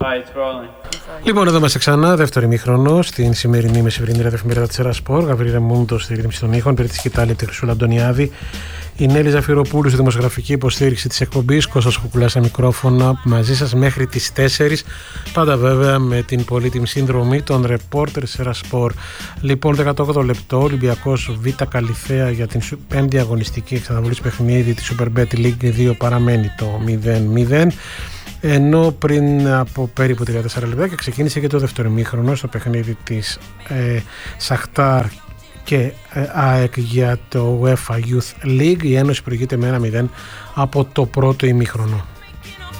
Λοιπόν, εδώ είμαστε ξανά, δεύτερο ημίχρονο στην σημερινή μεσημερινή εφημερίδα της Ερασπορ. Γαβρίλ Ρεμούντο στη ρύθμιση των ήχων, πήρε τη σκητάλη τη Χρυσούλα Αντωνιάδη. Η Νέλη Ζαφυροπούλου στη δημοσιογραφική υποστήριξη της εκπομπής. Κώστας Κουκουλάς στα μικρόφωνα μαζί σας μέχρι τις 4. Πάντα βέβαια με την πολύτιμη συνδρομή των ρεπόρτερ της Ερασπορ. Λοιπόν, 18 λεπτό, Ολυμπιακός Β Καλυθέα για την 5η αγωνιστική εξαναβολής παιχνίδι της Superbet League 2 παραμένει το 0-0. Ενώ πριν από περίπου 34 λεπτά και ξεκίνησε και το δεύτερο ημίχρονο στο παιχνίδι της Σαχτάρ και ΑΕΚ για το UEFA Youth League. Η Ένωση προηγείται με 1-0 από το πρώτο ημίχρονο.